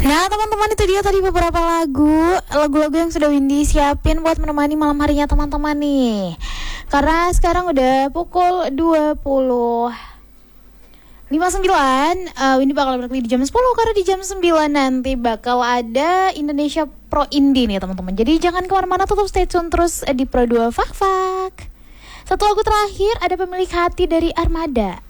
Nah teman-teman, itu dia tadi beberapa lagu-lagu yang sudah Windy siapin buat menemani malam harinya teman-teman nih. Karena sekarang udah pukul 20.59, Windy bakal balik di jam 10 karena di jam 9 nanti bakal ada Indonesia Pro Indie nih teman-teman. Jadi jangan kemana-mana, tetap stay tune terus di Pro 2 Fak Fak. Satu lagu terakhir ada Pemilik Hati dari Armada.